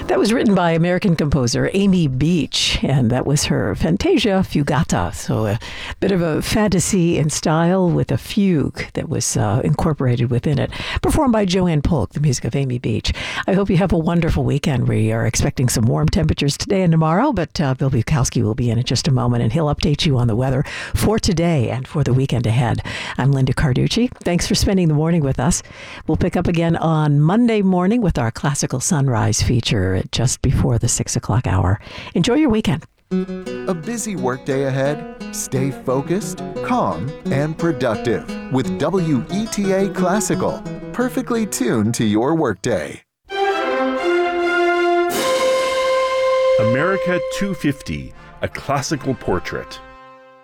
That was written by American composer Amy Beach, and that was her Fantasia Fugata. So a bit of a fantasy in style with a fugue that was incorporated within it, performed by Joanne Polk, the music of Amy Beach. I hope you have a wonderful weekend. We are expecting some warm temperatures today and tomorrow, but Bill Bukowski will be in just a moment, and he'll update you on the weather for today and for the weekend ahead. I'm Linda Carducci. Thanks for spending the morning with us. We'll pick up again on Monday morning with our Classical Sunrise feature just before the 6 o'clock hour. Enjoy your weekend. A busy workday ahead? Stay focused, calm, and productive with WETA Classical, perfectly tuned to your workday. America 250, a classical portrait.